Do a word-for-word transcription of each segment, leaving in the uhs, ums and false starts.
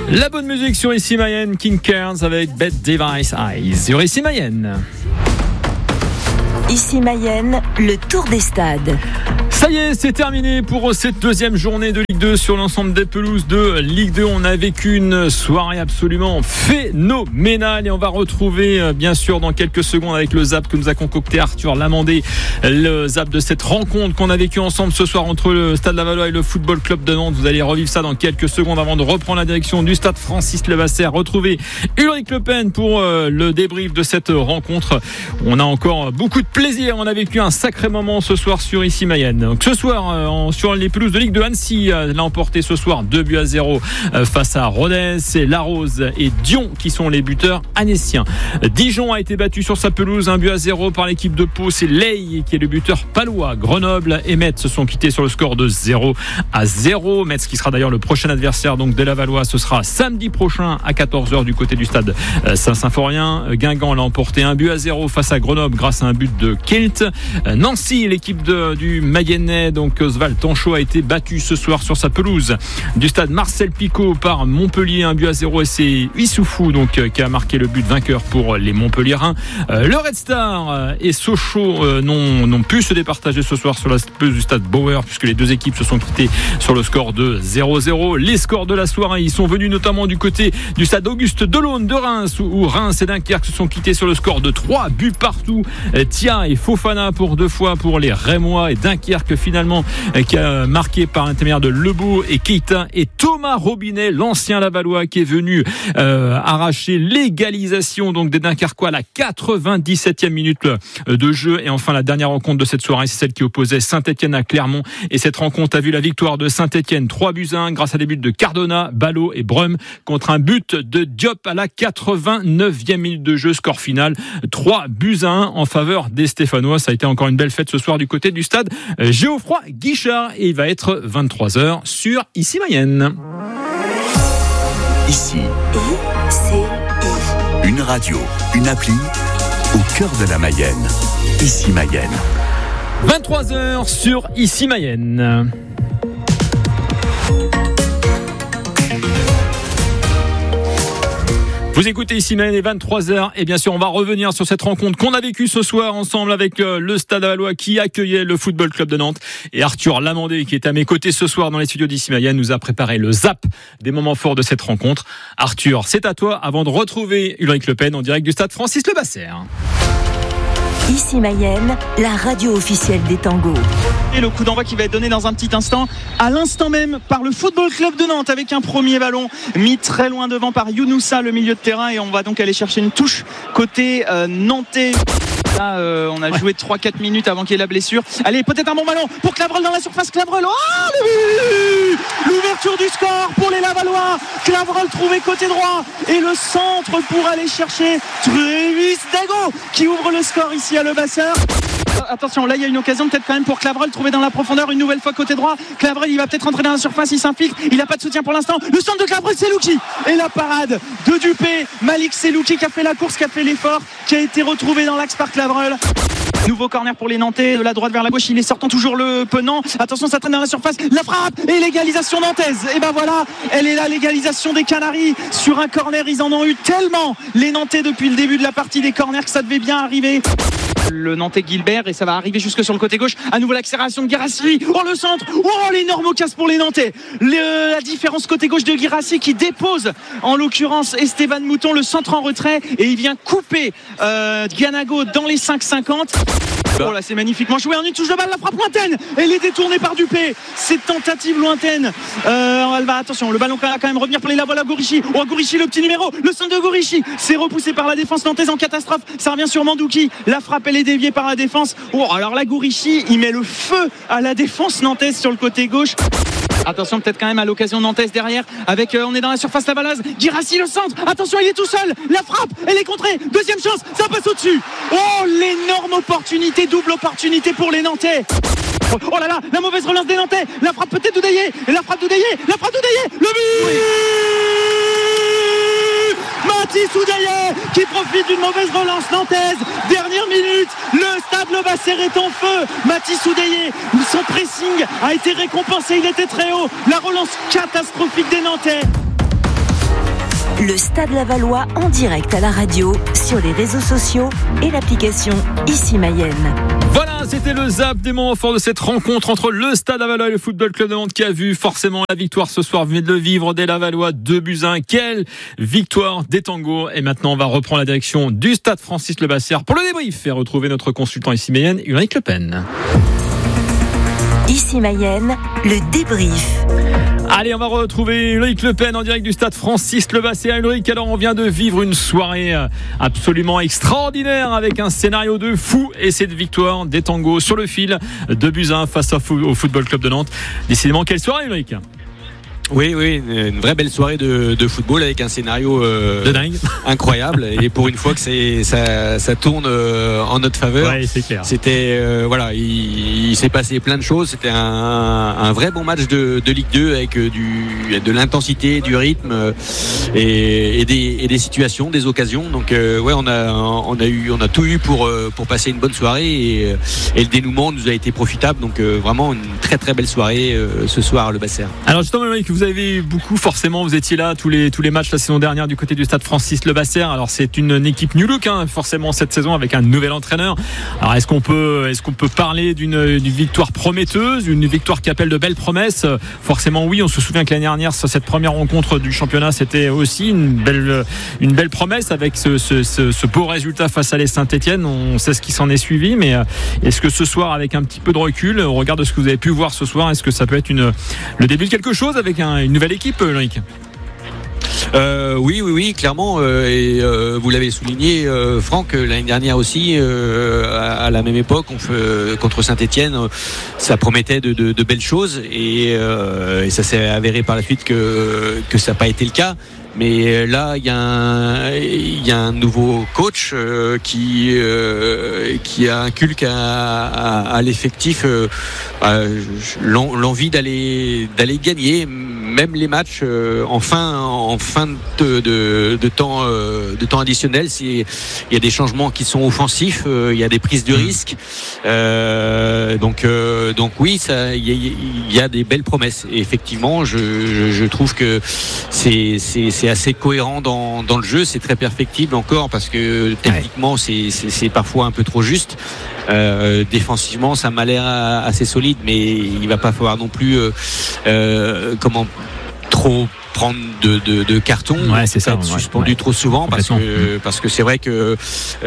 La bonne musique sur Ici Mayenne, King Cairns avec Bad Device Eyes sur Ici Mayenne. Ici Mayenne, le tour des stades. Ça y est, c'est terminé pour cette deuxième journée de Ligue deux sur l'ensemble des pelouses de Ligue deux. On a vécu une soirée absolument phénoménale et on va retrouver bien sûr dans quelques secondes avec le zap que nous a concocté Arthur Lamandé, le zap de cette rencontre qu'on a vécu ensemble ce soir entre le Stade Lavallois et le Football Club de Nantes. Vous allez revivre ça dans quelques secondes avant de reprendre la direction du Stade Francis Levasseur. Retrouver Ulrich Le Pen pour le débrief de cette rencontre. On a encore beaucoup de plaisir. On a vécu un sacré moment ce soir sur Ici Mayenne. Donc ce soir, euh, sur les pelouses de Ligue deux, Annecy euh, l'a emporté ce soir deux buts à zéro euh, face à Rodez. C'est Larose et Dion qui sont les buteurs annéciens. Dijon a été battu sur sa pelouse un but à zéro par l'équipe de Pau. C'est Ley qui est le buteur palois. Grenoble et Metz se sont quittés sur le score de zéro à zéro. Metz qui sera d'ailleurs le prochain adversaire donc de Lavallois. Ce sera samedi prochain à quatorze heures du côté du stade Saint-Symphorien. Guingamp l'a emporté un but à zéro face à Grenoble grâce à un but de Kilt. Nancy, l'équipe de, du Mayennais, donc Oswald Tanchot a été battu ce soir sur sa pelouse du stade Marcel Picot par Montpellier, un but à zéro, et c'est Issoufou donc qui a marqué le but vainqueur pour les Montpelliérains. Euh, le Red Star et Sochaux euh, n'ont, n'ont pu se départager ce soir sur la pelouse du stade Bauer puisque les deux équipes se sont quittées sur le score de zéro zéro. Les scores de la soirée, ils sont venus notamment du côté du stade Auguste Delaune de Reims où Reims et Dunkerque se sont quittés sur le score de trois buts partout. Thia et Fofana pour deux fois pour les Rémois, et Dunkerque finalement qui a marqué par l'intermédiaire de Lebeau et Keita, et Thomas Robinet, l'ancien Lavallois, qui est venu euh, arracher l'égalisation donc des Dunkerquois à la quatre-vingt-dix-septième minute de jeu. Et enfin la dernière rencontre de cette soirée, c'est celle qui opposait Saint-Etienne à Clermont, et cette rencontre a vu la victoire de Saint-Etienne trois buts à un grâce à des buts de Cardona, Ballot et Brum contre un but de Diop à la quatre-vingt-neuvième minute de jeu. Score final trois buts à un en faveur des Stéphanois. Ça a été encore une belle fête ce soir du côté du stade Geoffroy Guichard, et il va être vingt-trois heures sur Ici Mayenne. Ici, I C I. une radio, une appli au cœur de la Mayenne. Ici Mayenne. vingt-trois heures sur Ici Mayenne. Vous écoutez Ici Mayenne, et vingt-trois heures, et bien sûr on va revenir sur cette rencontre qu'on a vécue ce soir ensemble avec le Stade Lavallois qui accueillait le Football Club de Nantes, et Arthur Lamandé qui est à mes côtés ce soir dans les studios d'Ici Mayenne nous a préparé le zap des moments forts de cette rencontre. Arthur, c'est à toi avant de retrouver Ulrich Le Pen en direct du stade Francis Levasseur. Ici Mayenne, la radio officielle des tangos. Et le coup d'envoi qui va être donné dans un petit instant, à l'instant même par le Football Club de Nantes, avec un premier ballon mis très loin devant par Younoussa, le milieu de terrain, et on va donc aller chercher une touche côté euh, nantais. Là, euh, on a joué trois quatre minutes avant qu'il y ait la blessure. Allez, peut-être un bon ballon pour Clavreul dans la surface. Clavreul, oh, le but, l'ouverture du score pour les Lavallois. Clavreul trouvé côté droit, et le centre pour aller chercher Travis Dago qui ouvre le score ici à Levasseur. Attention, là il y a une occasion peut-être quand même pour Clavreul, trouvé dans la profondeur une nouvelle fois côté droit. Clavreul, il va peut-être rentrer dans la surface, il s'infiltre, il n'a pas de soutien pour l'instant. Le centre de Clavreul, c'est Louki, et la parade de Dupé. Malik Selouki qui a fait la course, qui a fait l'effort, qui a été retrouvé dans l'axe par Clavreul. Nouveau corner pour les Nantais, de la droite vers la gauche, il est sortant toujours le Penant. Attention, ça traîne dans la surface, la frappe et l'égalisation nantaise. Et ben voilà, elle est là, l'égalisation des Canaries sur un corner. Ils en ont eu tellement, les Nantais, depuis le début de la partie des corners, que ça devait bien arriver. Le Nantais Gilbert, et ça va arriver jusque sur le côté gauche. À nouveau l'accélération de Guirassy. Oh, le centre, oh, l'énorme casse pour les Nantais. Le, la différence côté gauche de Guirassy qui dépose en l'occurrence Esteban Mouton, le centre en retrait, et il vient couper euh, Ganago dans les cinq cinquante. Oh là, c'est magnifiquement joué, en une touche de balle, la frappe lointaine, elle est détournée par Dupé. Cette tentative lointaine, euh, elle va, attention, le ballon va quand même revenir pour les Lavallois. Gourichi, oh Gourichi, le petit numéro, le centre de Gourichi, c'est repoussé par la défense nantaise en catastrophe. Ça revient sur Mandouki, la frappe elle est déviée par la défense. Oh, alors là, Gourichi, il met le feu à la défense nantaise sur le côté gauche. Attention, peut-être quand même à l'occasion nantaise derrière, avec euh, on est dans la surface lavalloise. Guirassy, le centre, attention, il est tout seul, la frappe, elle est contrée, deuxième chance, ça passe au-dessus. Oh, l'énorme opportunité, double opportunité pour les Nantais. Oh, oh là là, la mauvaise relance des Nantais, la frappe peut-être d'Oudaillé, la frappe d'Oudaillé, la frappe d'Oudaillé, le but. Oui. Mathis Oudaillé qui profite d'une mauvaise relance nantaise. Dernière minute, le stade Levasseur est en feu. Mathis Oudaillé, son pressing a été récompensé, il était très haut. La relance catastrophique des Nantais. Le Stade Lavallois en direct à la radio, sur les réseaux sociaux et l'application Ici Mayenne. Voilà, c'était le zap des moments forts de cette rencontre entre le Stade Lavallois et le Football Club de Nantes qui a vu forcément la victoire ce soir. Vous venez de le vivre des Lavallois, deux buts à un. Quelle victoire des Tangos. Et maintenant, on va reprendre la direction du Stade Francis Lebassère pour le débrief et retrouver notre consultant ici Mayenne, Ulrich Le Pen. Ici Mayenne, le débrief. Allez, on va retrouver Ulrich Le Pen en direct du Stade Francis Lebassère. Ulrich, alors on vient de vivre une soirée absolument extraordinaire avec un scénario de fou et cette victoire des Tangos sur le fil, deux buts à un face au Football Club de Nantes. Décidément, quelle soirée, Ulrich? Oui, oui, une vraie belle soirée de, de football avec un scénario euh, de dingue, incroyable. Et pour une fois que c'est, ça, ça tourne euh, en notre faveur. Ouais, c'est clair. C'était euh, voilà, il, il s'est passé plein de choses. C'était un, un vrai bon match de, de Ligue deux avec du, de l'intensité, du rythme euh, et, et, des, et des situations, des occasions. Donc euh, ouais, on a, on a eu, on a tout eu pour euh, pour passer une bonne soirée et, et le dénouement nous a été profitable. Donc euh, vraiment une très très belle soirée euh, ce soir à Lebassère. Alors justement, vous avez beaucoup, forcément, vous étiez là tous les tous les matchs la saison dernière du côté du Stade Francis Lebassère. Alors c'est une, une équipe new look, hein, forcément cette saison avec un nouvel entraîneur. Alors est-ce qu'on peut est-ce qu'on peut parler d'une, d'une victoire prometteuse, une victoire qui appelle de belles promesses? Forcément oui. On se souvient que l'année dernière, sur cette première rencontre du championnat, c'était aussi une belle une belle promesse avec ce ce, ce, ce beau résultat face à les Saint-Etienne. On sait ce qui s'en est suivi, mais est-ce que ce soir, avec un petit peu de recul, au regard de ce que vous avez pu voir ce soir, est-ce que ça peut être une le début de quelque chose avec un une nouvelle équipe, Ulrich? Euh, oui, oui, oui, clairement. Euh, et euh, vous l'avez souligné, euh, Franck, l'année dernière aussi, euh, à, à la même époque, on fait, euh, contre Saint-Etienne, ça promettait de, de, de belles choses et, euh, et ça s'est avéré par la suite que que ça n'a pas été le cas. Mais là, il y a un, il y a un nouveau coach euh, qui euh, qui inculque à, à, à l'effectif euh, euh, l'envie d'aller d'aller gagner, même les matchs euh, en fin en fin de, de, de temps euh, de temps additionnel. Il y a des changements qui sont offensifs, euh, il y a des prises de risques. Euh, donc euh, donc oui, ça, il y, a, il y a des belles promesses. Et effectivement, je, je, je trouve que c'est c'est, c'est assez cohérent dans, dans le jeu, c'est très perfectible encore parce que techniquement ouais. c'est, c'est, c'est parfois un peu trop juste. Euh, défensivement, ça m'a l'air assez solide, mais il va pas falloir non plus euh, euh, comment trop prendre de, de, de carton, ouais, c'est ça, être ouais, suspendu ouais. trop souvent parce que parce que c'est vrai que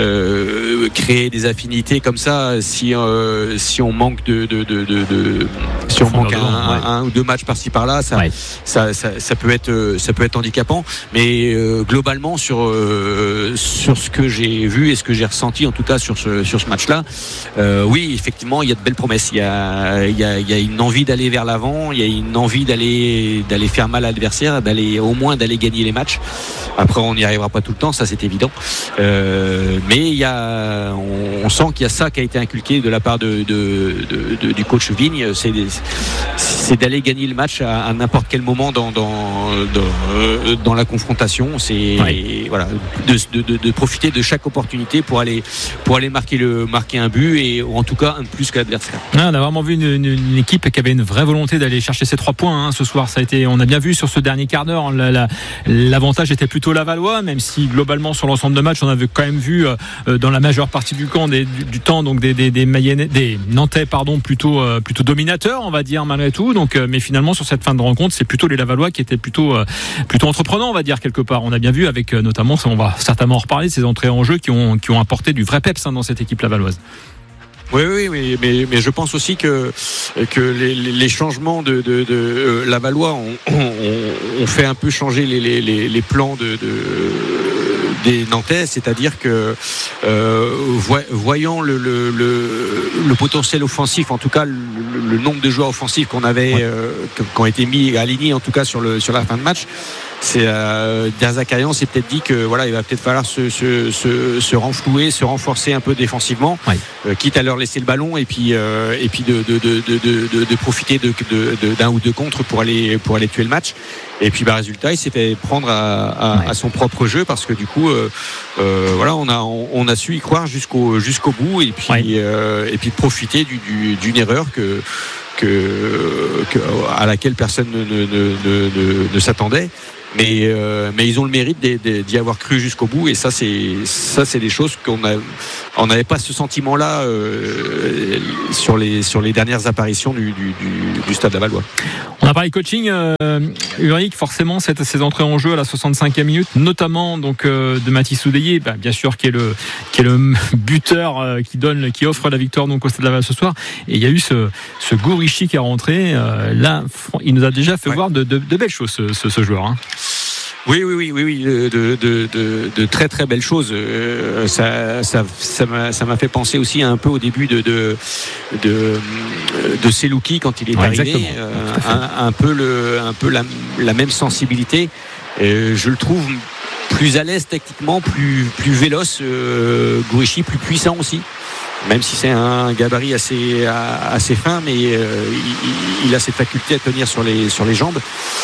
euh, créer des affinités comme ça, si euh, si on manque de de de, de, de si on manque un, ouais. un, un ou deux matchs par-ci par-là, ça, ouais. ça, ça ça peut être ça peut être handicapant. Mais euh, globalement sur euh, sur ce que j'ai vu et ce que j'ai ressenti en tout cas sur ce sur ce match-là, euh, oui effectivement il y a de belles promesses. Il y a il y a il y a une envie d'aller vers l'avant, il y a une envie d'aller d'aller faire mal à l'adversaire, d'aller au moins d'aller gagner les matchs. Après on n'y arrivera pas tout le temps, ça c'est évident, euh, mais il y a on, on sent qu'il y a ça qui a été inculqué de la part de, de, de, de du coach Vigne, c'est, c'est d'aller gagner le match à, à n'importe quel moment dans dans dans, dans la confrontation. C'est ouais. voilà de, de, de profiter de chaque opportunité pour aller pour aller marquer le marquer un but et en tout cas un de plus que l'adversaire. Ouais, on a vraiment vu une, une, une équipe qui avait une vraie volonté d'aller chercher ces trois points hein, ce soir. Ça a été, on a bien vu sur ce dernier quart d'heure, la, la, l'avantage était plutôt lavallois, même si globalement sur l'ensemble de match on avait quand même vu euh, dans la majeure partie du camp des, du, du temps donc des des des, Mayennais, des Nantais pardon plutôt euh, plutôt dominateurs on va dire malgré tout. Donc euh, mais finalement sur cette fin de rencontre c'est plutôt les Lavallois qui étaient plutôt euh, plutôt entreprenants on va dire quelque part. On a bien vu avec euh, notamment, on va certainement en reparler, ces entrées en jeu qui ont qui ont apporté du vrai peps hein, dans cette équipe lavalloise. Oui, oui, mais, mais, mais je pense aussi que, que les, les changements de, de, de euh, Lavallois ont, ont, ont fait un peu changer les, les, les plans de, de, des Nantais, c'est-à-dire que euh, voyant le, le, le, le potentiel offensif, en tout cas le, le nombre de joueurs offensifs qu'on avait, ouais. euh, qui ont été mis, alignés en tout cas sur, le, sur la fin de match, c'est euh, Derzakarian s'est peut-être dit que voilà il va peut-être falloir se, se, se, se renflouer, se renforcer un peu défensivement, ouais. euh, quitte à leur laisser le ballon et puis euh, et puis de de, de, de, de, de profiter de, de, de, d'un ou deux contres pour aller pour aller tuer le match. Et puis bah résultat il s'est fait prendre à, à, ouais. à son propre jeu parce que du coup euh, euh, voilà on a on, on a su y croire jusqu'au jusqu'au bout et puis ouais. euh, et puis profiter du, du, d'une erreur que Que, que, à laquelle personne ne, ne, ne, ne, ne s'attendait. mais euh, mais ils ont le mérite d'y, d'y avoir cru jusqu'au bout, et ça c'est ça c'est des choses qu'on a on n'avait pas ce sentiment-là euh, sur les sur les dernières apparitions du, du, du, du Stade Lavallois. On a parlé coaching, euh, Ulrich, forcément cette, ces entrées en jeu à la soixante-cinquième minute, notamment donc euh, de Mathis Oudéier, bah, bien sûr qui est le qui est le buteur euh, qui donne qui offre la victoire donc au Stade Laval ce soir, et il y a eu ce ce Gourichi qui est rentré euh, là, il nous a déjà fait ouais. voir de, de, de belles choses ce, ce, ce joueur. Hein. Oui, oui, oui, oui, oui, de, de, de, de, de très très belles choses. Euh, ça, ça, ça m'a, ça m'a fait penser aussi un peu au début de de de, de Selouki quand il est ouais, arrivé, euh, un, un peu le, un peu la, la même sensibilité. Euh, je le trouve plus à l'aise techniquement, plus plus véloce. Euh, Gourichi plus puissant aussi. Même si c'est un gabarit assez assez fin, mais euh, il, il a cette faculté à tenir sur les sur les jambes,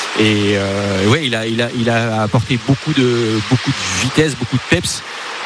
et euh, ouais, il a il a il a apporté beaucoup de beaucoup de vitesse, beaucoup de peps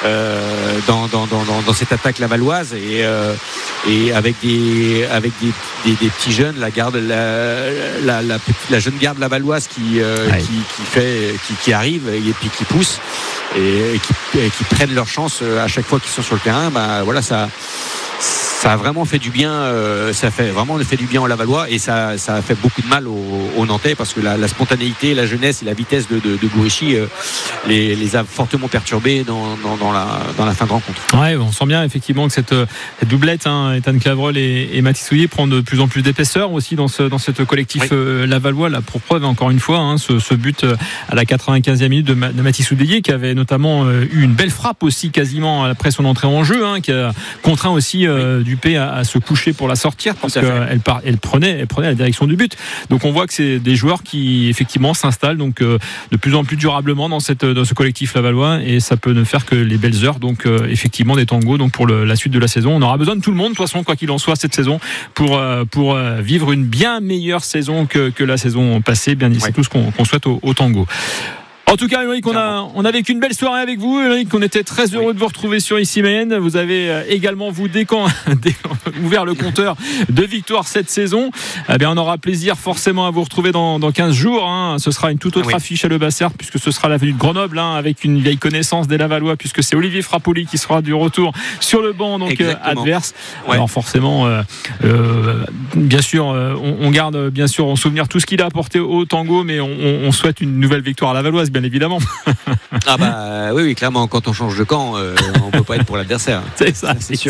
euh, dans, dans dans dans cette attaque lavalloise, et euh, et avec des avec des, des, des petits jeunes, la garde la la, la, la jeune garde lavalloise qui euh, ouais. qui qui fait qui, qui arrive et puis qui pousse et, et, qui, et qui prennent leur chance à chaque fois qu'ils sont sur le terrain. Bah voilà, ça ça a vraiment fait du bien, euh, ça fait vraiment fait du bien aux Lavallois, et ça, ça a fait beaucoup de mal aux, aux Nantais, parce que la, la spontanéité, la jeunesse et la vitesse de, de, de Gourichi euh, les, les a fortement perturbés dans, dans, dans, la, dans la fin de rencontre. Ouais, on sent bien effectivement que cette, cette doublette, hein, Ethan Clavreul et, et Mathis Oudéier, prend de plus en plus d'épaisseur aussi dans ce dans cette collectif oui. euh, Lavallois. Là, pour preuve encore une fois, hein, ce, ce but à la quatre-vingt-quinzième minute de, de Mathis Oudéier, qui avait notamment euh, eu une belle frappe aussi quasiment après son entrée en jeu, hein, qui a contraint aussi euh, oui. Dupé à, à se coucher pour la sortir, parce qu'elle part, elle prenait, elle prenait la direction du but. Donc on voit que c'est des joueurs qui effectivement s'installent donc euh, de plus en plus durablement dans cette dans ce collectif lavallois, et ça peut ne faire que les belles heures. Donc euh, effectivement des tangos donc pour le, la suite de la saison. On aura besoin de tout le monde de toute façon, quoi qu'il en soit, cette saison pour euh, pour euh, vivre une bien meilleure saison que que la saison passée. Bien, c'est ouais. tout ce qu'on, qu'on souhaite au, au tango. En tout cas, Ulrich, on a, on a vécu une belle soirée avec vous. Ulrich, on était très heureux oui. de vous retrouver sur Ici Mayenne. Vous avez également, vous, décan, décan, ouvert le compteur de victoires cette saison. Eh bien, on aura plaisir forcément à vous retrouver dans, dans quinze jours. Hein. Ce sera une toute autre ah oui. affiche à Le Bassert, puisque ce sera l'avenue de Grenoble, hein, avec une vieille connaissance des Lavallois, puisque c'est Olivier Frappoli qui sera du retour sur le banc donc euh, adverse. Ouais. Alors forcément, euh, euh, bien sûr, euh, on, on garde bien sûr en souvenir tout ce qu'il a apporté au tango, mais on, on souhaite une nouvelle victoire à Lavalloise, bien évidemment. Ah bah oui, oui, clairement, quand on change de camp, euh, on peut pas être pour l'adversaire. C'est ça, c'est sûr.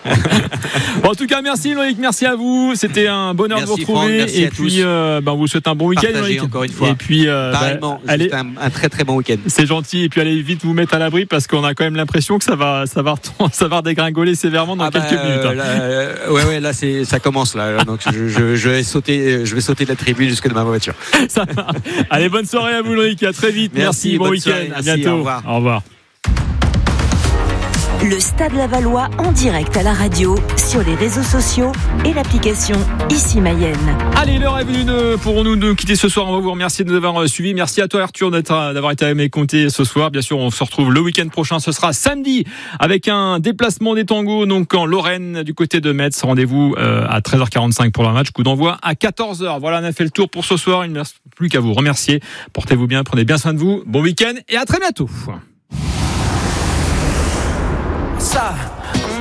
Bon, en tout cas, merci Loïc, merci à vous. C'était un bonheur merci de vous retrouver. Franck, et puis, euh, bah, on vous souhaite un bon week-end. Partagez encore une fois. Et puis, euh, pareillement, bah, allez, un, un très très bon week-end. C'est gentil. Et puis, allez vite vous mettre à l'abri, parce qu'on a quand même l'impression que ça va, ça va, ça va dégringoler sévèrement dans ah quelques bah, minutes. Hein. Là, euh, ouais, ouais, là, c'est, ça commence là. Donc, je, je, je vais sauter, je vais sauter de la tribune jusque de ma voiture. Ça va. Allez, bonne soirée à vous, Loïc. À très vite. Merci. Merci, bon week-end, soirée, à bientôt. Au revoir. Au revoir. Le Stade Lavallois en direct à la radio, sur les réseaux sociaux et l'application Ici Mayenne. Allez, l'heure est venue de, pour nous de quitter ce soir. On va vous remercier de nous avoir suivis. Merci à toi Arthur d'être, d'avoir été à mes côtés ce soir. Bien sûr, on se retrouve le week-end prochain. Ce sera samedi avec un déplacement des tangos donc en Lorraine du côté de Metz. Rendez-vous euh, à treize heures quarante-cinq pour le match. Coup d'envoi à quatorze heures. Voilà, on a fait le tour pour ce soir. Il ne me reste plus qu'à vous remercier. Portez-vous bien, prenez bien soin de vous. Bon week-end et à très bientôt. Ça